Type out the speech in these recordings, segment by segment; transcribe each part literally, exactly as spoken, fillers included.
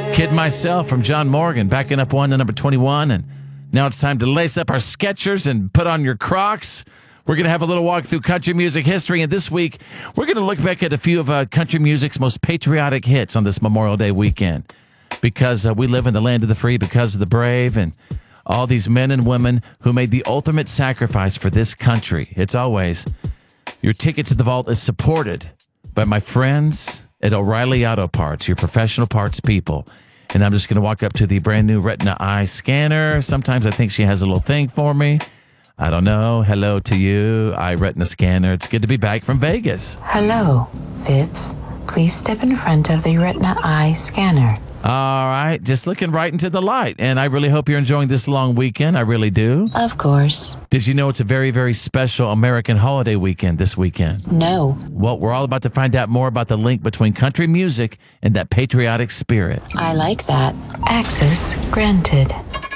Kid Myself from John Morgan, backing up one to number twenty-one. And now it's time to lace up our Skechers and put on your Crocs. We're going to have a little walk through country music history. And this week, we're going to look back at a few of uh, country music's most patriotic hits on this Memorial Day weekend. Because uh, we live in the land of the free, because of the brave, and all these men and women who made the ultimate sacrifice for this country. It's always, your ticket to the vault is supported by my friends at O'Reilly Auto Parts, your professional parts people. And I'm just going to walk up to the brand new Retina Eye scanner. Sometimes I think she has a little thing for me. I don't know. Hello to you, Eye Retina scanner. It's good to be back from Vegas. Hello, Fitz. Please step in front of the Retina Eye scanner. All right, just looking right into the light. And I really hope you're enjoying this long weekend. I really do. Of course. Did you know it's a very, very special American holiday weekend this weekend? No. Well, we're all about to find out more about the link between country music and that patriotic spirit. I like that. Access granted.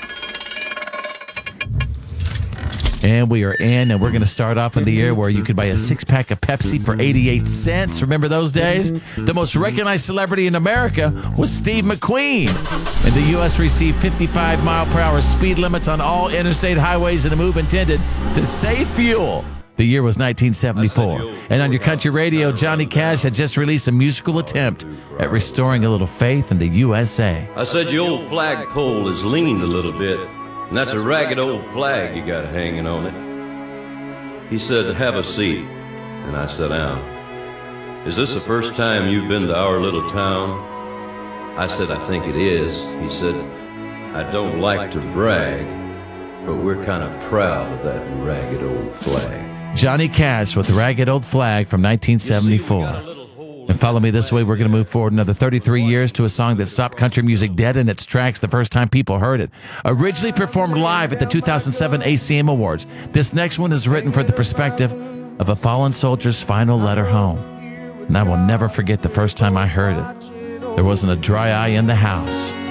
And we are in, and we're going to start off in the year where you could buy a six-pack of Pepsi for eighty-eight cents. Remember those days? The most recognized celebrity in America was Steve McQueen. And the U S received fifty-five mile per hour speed limits on all interstate highways in a move intended to save fuel. The year was nineteen seventy-four. And on your country radio, Johnny Cash had just released a musical attempt at restoring a little faith in the U S A. I said your old flagpole has leaned a little bit. And that's a ragged old flag you got hanging on it. He said, have a seat. And I sat down. Is this the first time you've been to our little town? I said, I think it is. He said, I don't like to brag, but we're kind of proud of that ragged old flag. Johnny Cash with Ragged Old Flag from nineteen seventy-four. And follow me this way. We're going to move forward another thirty-three years to a song that stopped country music dead in its tracks the first time people heard it. Originally performed live at the two thousand seven A C M Awards. This next one is written for the perspective of a fallen soldier's final letter home. And I will never forget the first time I heard it. There wasn't a dry eye in the house.